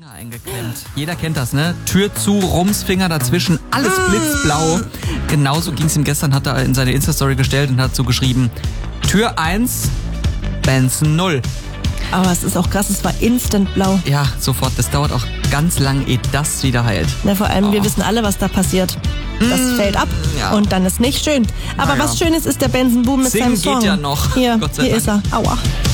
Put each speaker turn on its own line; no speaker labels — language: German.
Eingeklemmt. Jeder kennt das, ne? Tür zu, Rums, Finger dazwischen, alles blitzblau. Genauso ging es ihm gestern, hat er in seine Insta-Story gestellt und hat so geschrieben: Tür 1, Benson 0.
Aber es ist auch krass, es war instant blau.
Ja, sofort. Das dauert auch ganz lang, ehe das wieder heilt.
Na, vor allem, wir wissen alle, was da passiert. Das fällt ab und dann ist nicht schön. Aber was schön ist der Benson Boom mit seinem Song.
Singen geht ja noch.
Hier
Gott sei
ist
Dank.
er. Aua.